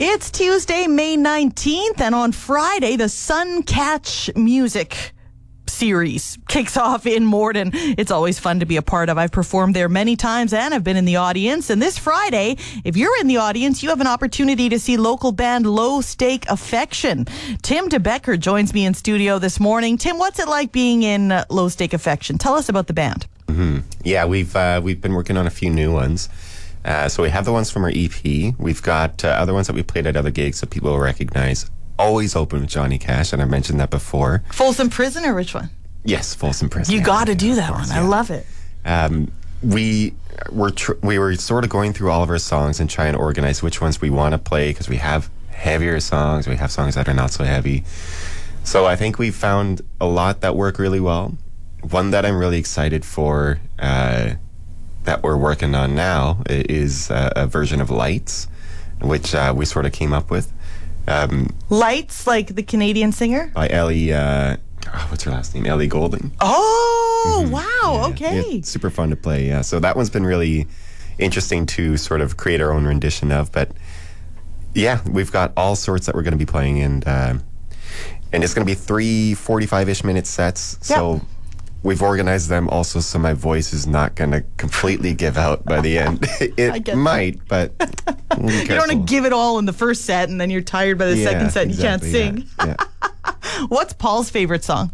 It's Tuesday, May 19th, and on Friday, the Suncatch Music series kicks off in Morden. It's always fun to be a part of. I've performed there many times and I've been in the audience. And this Friday, if you're in the audience, you have an opportunity to see local band Low Stake Affection. Tim DeBecker joins me in studio this morning. Tim, what's it like being in Low Stake Affection? Tell us about the band. Yeah, we've been working on a few new ones. So we have the ones from our EP. We've got other ones that we played at other gigs that people will recognize. Always open with Johnny Cash, and I mentioned that before. Folsom Prison or which one? Yes, Folsom Prison. You got to do that one. Yeah. I love it. We were sort of going through all of our songs and trying to organize which ones we want to play, because we have heavier songs, we have songs that are not so heavy. So I think we found a lot that work really well. One that I'm really excited for that we're working on now is a version of Lights, which we sort of came up with. Lights, like the Canadian singer? By Ellie, what's her last name? Ellie Goulding. Oh, wow, Yeah, okay. it's super fun to play, yeah. So that one's been really interesting to sort of create our own rendition of. But yeah, we've got all sorts that we're going to be playing, and it's going to be 3 45-ish minute sets. Yep. So we've organized them also so my voice is not going to completely give out by the end. It might, but you don't want to give it all in the first set and then you're tired by the second set and exactly, you can't sing. Yeah. What's Paul's favorite song?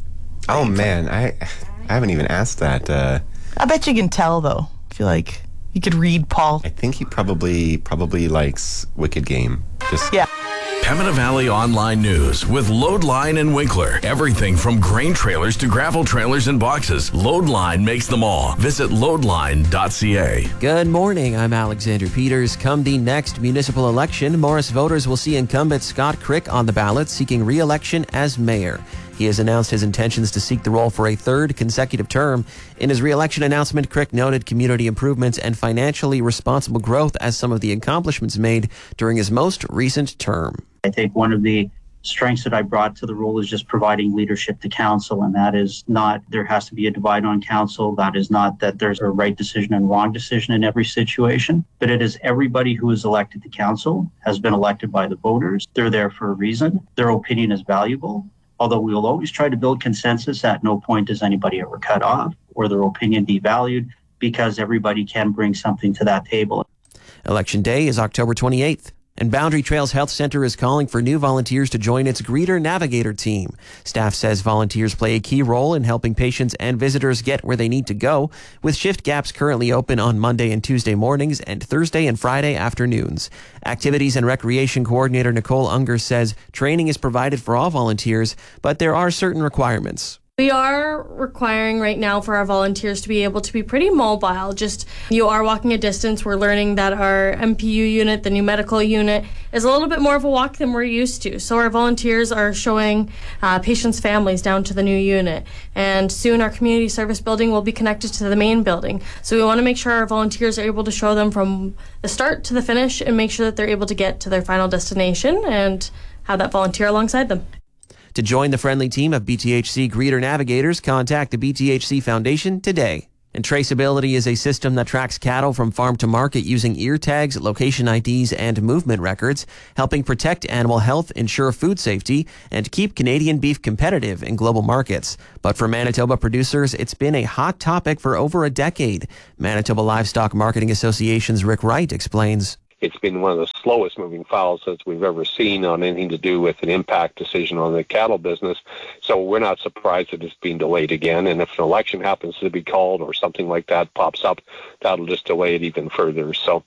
Oh, man, I haven't even asked that. I bet you can tell, though. I feel like you could read Paul. I think he probably likes Wicked Game. Yeah. Pembina Valley Online News with Loadline and Winkler. Everything from grain trailers to gravel trailers and boxes. Loadline makes them all. Visit loadline.ca. Good morning. I'm Alexander Peters. Come the next municipal election, Morris voters will see incumbent Scott Crick on the ballot seeking re-election as mayor. He has announced his intentions to seek the role for a third consecutive term. In his re-election announcement, Crick noted community improvements and financially responsible growth as some of the accomplishments made during his most recent term. I think one of the strengths that I brought to the role is just providing leadership to council, and that is not there has to be a divide on council. That is not that there's a right decision and wrong decision in every situation, but it is everybody who is elected to council has been elected by the voters. They're there for a reason. Their opinion is valuable. Although we will always try to build consensus, at no point does anybody ever cut off or their opinion devalued, because everybody can bring something to that table. Election Day is October 28th. And Boundary Trails Health Center is calling for new volunteers to join its Greeter Navigator team. Staff says volunteers play a key role in helping patients and visitors get where they need to go, with shift gaps currently open on Monday and Tuesday mornings and Thursday and Friday afternoons. Activities and Recreation Coordinator Nicole Unger says training is provided for all volunteers, but there are certain requirements. We are requiring right now for our volunteers to be able to be pretty mobile. Just you are walking a distance. We're learning that our MPU unit, the new medical unit, is a little bit more of a walk than we're used to. So our volunteers are showing patients' families down to the new unit. And soon our community service building will be connected to the main building. So we want to make sure our volunteers are able to show them from the start to the finish and make sure that they're able to get to their final destination and have that volunteer alongside them. To join the friendly team of BTHC Greeter Navigators, contact the BTHC Foundation today. And traceability is a system that tracks cattle from farm to market using ear tags, location IDs, and movement records, helping protect animal health, ensure food safety, and keep Canadian beef competitive in global markets. But for Manitoba producers, it's been a hot topic for over a decade. Manitoba Livestock Marketing Association's Rick Wright explains. It's been one of the slowest moving files that we've ever seen on anything to do with an impact decision on the cattle business. So we're not surprised that it's being delayed again. And if an election happens to be called or something like that pops up, that'll just delay it even further. So,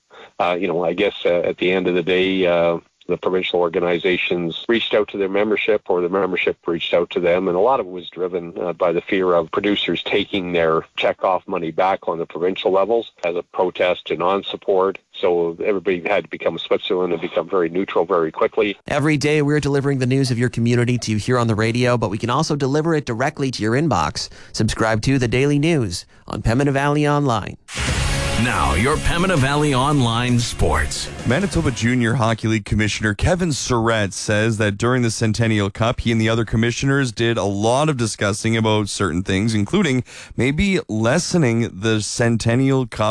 I guess at the end of the day, the provincial organizations reached out to their membership, or the membership reached out to them, and a lot of it was driven by the fear of producers taking their checkoff money back on the provincial levels as a protest to non-support. So everybody had to become Switzerland and become very neutral very quickly. Every day we're delivering the news of your community to you here on the radio, but we can also deliver it directly to your inbox. Subscribe to The Daily News on Pembina Valley Online. Now, your Pembina Valley Online Sports. Manitoba Junior Hockey League Commissioner Kevin Surratt says that during the Centennial Cup, he and the other commissioners did a lot of discussing about certain things, including maybe lessening the Centennial Cup